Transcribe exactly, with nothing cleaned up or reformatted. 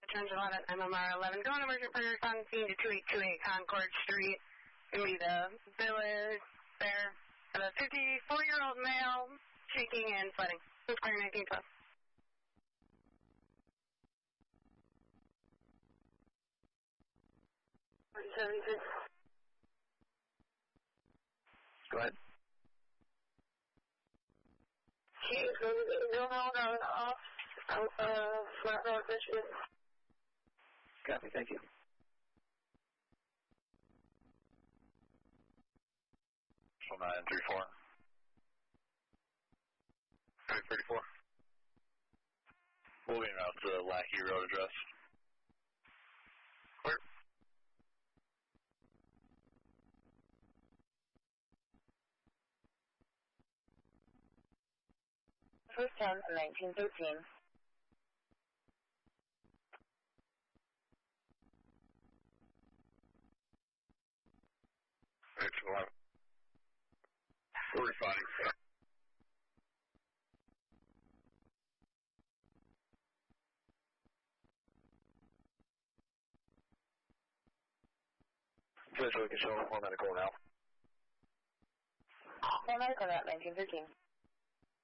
two eleven M M R eleven. Going over your partner's on scene to two eight two eight Concord Street. Going to be the village there. The fifty-four-year-old male shaking and sweating. Inspire nineteen twelve. seventy-six. Go ahead. She is going to be going on off uh, Flat Road, Michigan. Copy, thank you. nine three four. three thirty-four. Moving out to Lackey Road address. Clear. First tenth, nineteen thirteen. It's eleven. We're responding. Visual control, one medical now. One medical route, nineteen thirteen.